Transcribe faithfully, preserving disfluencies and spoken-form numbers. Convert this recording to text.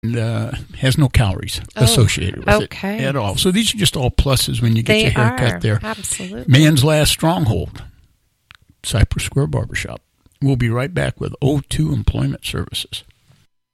and uh, has no calories oh, associated with okay. it at all. So these are just all pluses when you get they your hair are. cut there. Absolutely. Man's last stronghold, Cypress Square Barbershop. We'll be right back with O two Employment Services.